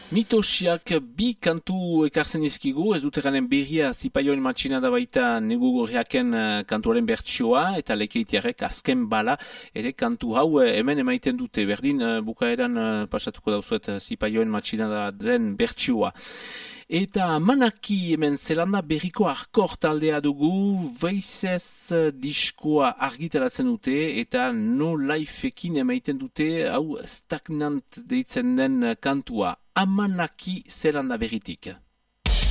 Mitosiak bi kantu ekartzen izkigu, ez dut eranen berria zipaioen matxina da baita negu gorriaken kantuaren bertsioa, eta lekeitiarek azken bala, ere kantu hau hemen emaiten dute, berdin bukaeran pasatuko dauzuet zipaioen matxina da den bertsioa. Eta manaki hemen Zelanda berriko arkor taldea dugu, Voices diskoa argitaratzen dute, eta No Lifeekin emaiten dute, hau stagnant deitzen den kantua. Amanaki Zelanda berritik.